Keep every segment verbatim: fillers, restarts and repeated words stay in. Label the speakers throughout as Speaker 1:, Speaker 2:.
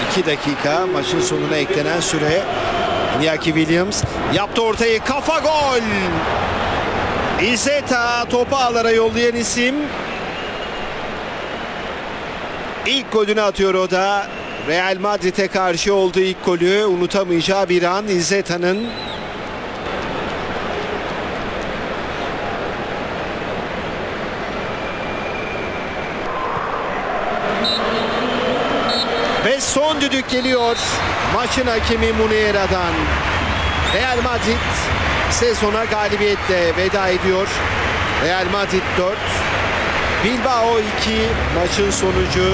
Speaker 1: iki dakika maçın sonuna eklenen süre. Iñaki Williams yaptı ortayı, kafa gol. Izeta topu ağlara yollayan isim. İlk golünü atıyor o da. Real Madrid'e karşı olduğu ilk golü, unutamayacağı bir an Izeta'nın. Ve son düdük geliyor maçın hakemi Muniera'dan. Real Madrid sezona galibiyetle veda ediyor. Real Madrid dört, Bilbao iki maçın sonucu.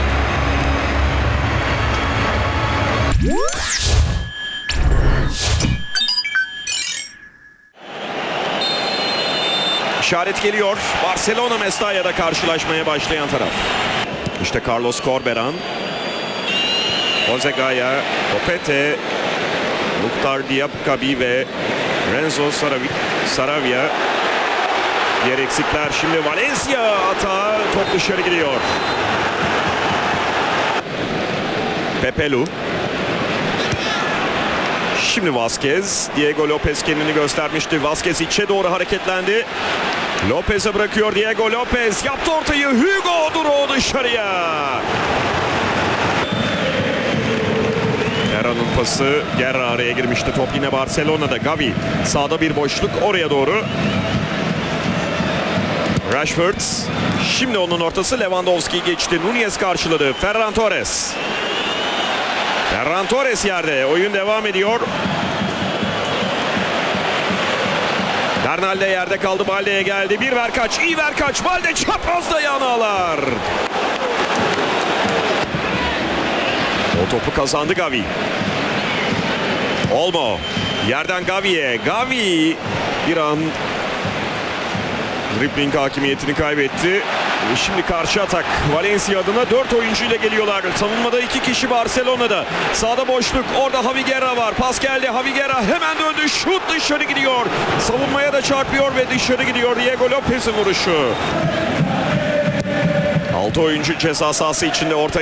Speaker 2: İşaret geliyor. Barcelona Mestalla'da karşılaşmaya başlayan taraf. İşte Carlos Corberan, Jose Gaya, Copete, Mukhtar Diakhaby ve Renzo Saravia. Diğer eksikler şimdi Valencia atağı, top dışarı gidiyor. Pepelu. Şimdi Vazquez. Diego Lopez kendini göstermişti. Vazquez içe doğru hareketlendi. Lopez'e bırakıyor Diego Lopez. Yaptı ortayı. Hugo Duro dışarıya. Guerra'nın pası. Guerra araya girmişti. Top yine Barcelona'da. Gavi. Sağda bir boşluk. Oraya doğru. Rashford. Şimdi onun ortası. Lewandowski geçti. Nunez karşıladı. Ferran Torres. Ferran Torres yerde. Oyun devam ediyor. Bernal de yerde kaldı. Balde'ye geldi. Bir ver kaç. İyi ver kaç. Balde çaprazda yanağlar. O topu kazandı Gavi. Olmo. Yerden Gavi'ye. Gavi bir an dribbling hakimiyetini kaybetti. Şimdi karşı atak. Valencia adına dört oyuncu ile geliyorlar. Savunmada iki kişi Barcelona'da. Sağda boşluk. Orada Javi Guerra var. Pas geldi. Javi Guerra hemen döndü. Şut dışarı gidiyor. Savunmaya da çarpıyor ve dışarı gidiyor. Diego Lopez'in vuruşu. altı oyuncu ceza sahası içinde orta